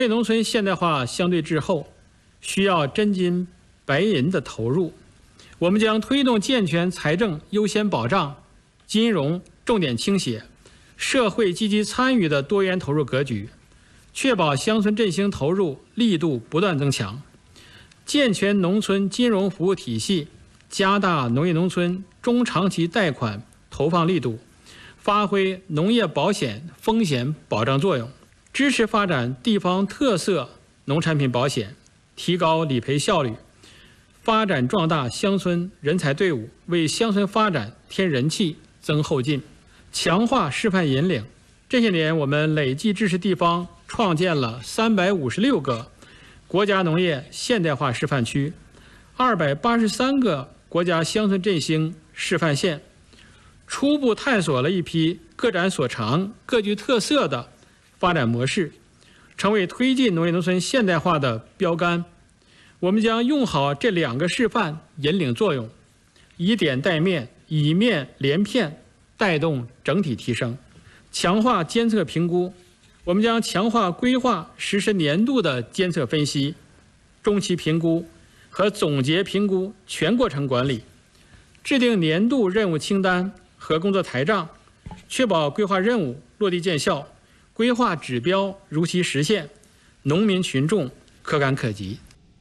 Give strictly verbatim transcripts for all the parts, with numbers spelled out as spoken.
农村现代化相对滞后，需要真金白银的投入。我们将推动健全财政优先保障、金融重点倾斜、社会积极参与的多元投入格局，确保乡村振兴投入力度不断增强，健全农村金融服务体系，加大农业农村中长期贷款投放力度，发挥农业保险风险保障作用。 支持发展地方特色农产品保险，提高理赔效率，发展壮大乡村人才队伍，为乡村发展添人气、增后劲，强化示范引领。这些年，我们累计支持地方创建了三百五十六个国家农业现代化示范区，二百八十三个国家乡村振兴示范县，初步探索了一批各展所长、各具特色的 发展模式，成为推进农业农村现代化的标杆。我们将用好这两个示范引领作用，以点带面，以面连片，带动整体提升。强化监测评估，我们将强化规划实施年度的监测分析、中期评估和总结评估全过程管理，制定年度任务清单和工作台账，确保规划任务落地见效。 规划指标如期实现，农民群众可感可及。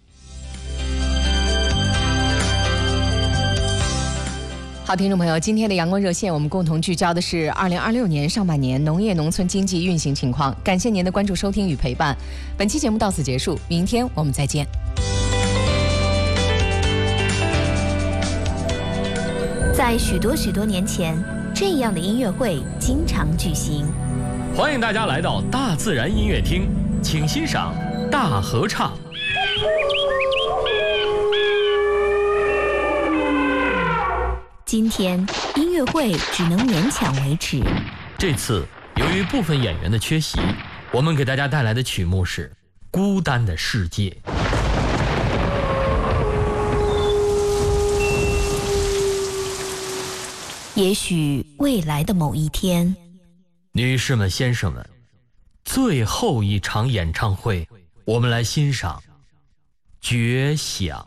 好，听众朋友，今天的阳光热线，我们共同聚焦的是二零二六年上半年农业农村经济运行情况。感谢您的关注、收听与陪伴。本期节目到此结束，明天我们再见。 在许多许多年前，这样的音乐会经常举行。 欢迎大家来到大自然音乐厅，请欣赏大合唱。 今天音乐会只能勉强维持。 这次由于部分演员的缺席，我们给大家带来的曲目是《孤单的世界》。 也许未来的某一天。 女士们、先生们，最后一场演唱会，我们来欣赏《绝响》。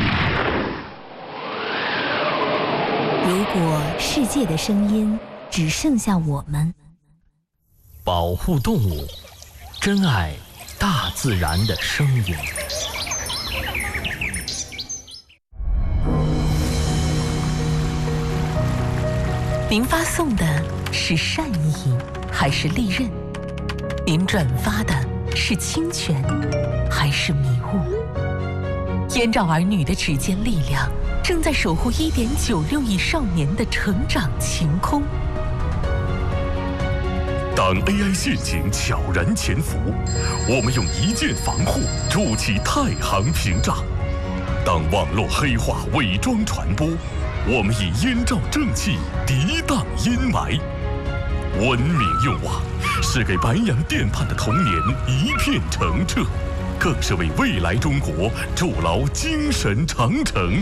如果世界的声音只剩下我们， 保护动物，珍爱大自然的声音。 您发送的 是善意还是利刃？您转发的是侵权还是迷雾？燕赵儿女的指尖力量正在守护一点九六亿少年的成长晴空。 当 A I 陷阱悄然潜伏，我们用一键防护筑起太行屏障；当网络黑化伪装传播， 我们以燕赵正气涤荡阴霾，文明用网是给白洋淀畔的童年一片澄澈，更是为未来中国筑牢精神长城。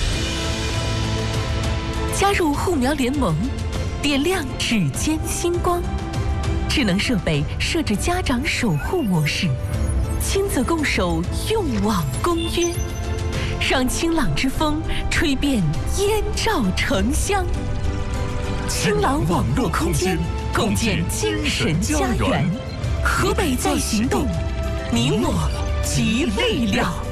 加入护苗联盟，点亮指尖星光。智能设备设置家长守护模式，亲子共守用网公约。 让清朗之风吹遍燕赵城乡，清朗网络空间，共建精神家园。河北在行动，你我集力量。